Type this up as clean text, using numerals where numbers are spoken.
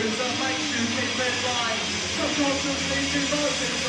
that makes you keep it right. Subconsciously emotions